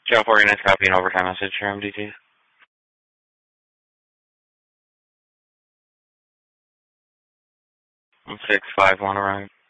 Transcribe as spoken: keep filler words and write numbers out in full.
Channel forty-nine, copy and overtime message for M D T. six five one around.